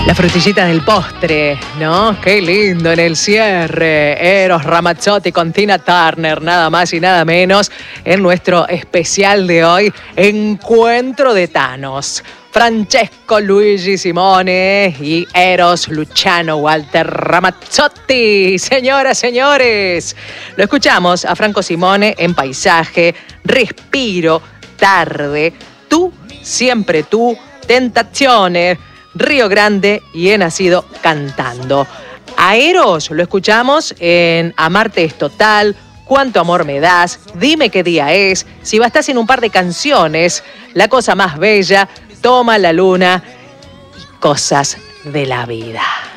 La frutillita del postre, ¿no? Qué lindo en el cierre. Eros Ramazzotti con Tina Turner, nada más y nada menos, en nuestro especial de hoy, Encuentro de Thanos. Francesco Luigi Simone y Eros Luciano Walter Ramazzotti. Señoras, señores, lo escuchamos a Franco Simone en Paisaje, Respiro, Tarde, Tú, Siempre Tú, Tentaciones, Río Grande y He Nacido Cantando. A Eros lo escuchamos en Amarte es Total, Cuánto Amor Me Das, Dime Qué Día Es, Si Bastás en un Par de Canciones, La Cosa Más Bella, Toma la Luna y Cosas de la Vida.